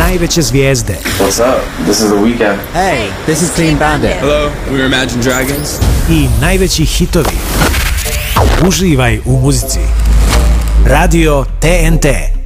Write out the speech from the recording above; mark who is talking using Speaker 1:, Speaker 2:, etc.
Speaker 1: najveće zvijezde.
Speaker 2: What's up? This is The Weeknd.
Speaker 3: Hey, this is Clean Bandit.
Speaker 4: Hello, we're Imagine Dragons.
Speaker 1: I najveći hitovi. Uživaj u muzici. Radio TNT.